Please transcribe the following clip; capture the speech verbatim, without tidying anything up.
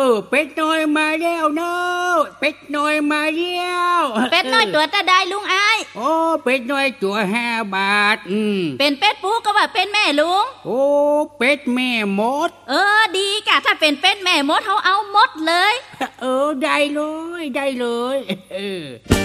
อเป็ดน้อยมาแล้วเนาะเป็ดน้อยมาแล้วเป็ดน้อยตัวตาได้ลุงอ้ายโอ้เป็ดน้อยตัวห้าบาทอืมเป็นเป็ดปูก็ว่าเป็นแม่ลุงโอ้เป็ดแม่มดเออดีกะถ้าเป็นเป็ดแม่มดเฮาเอาหมดเลยเออได้เลยได้เลยเออ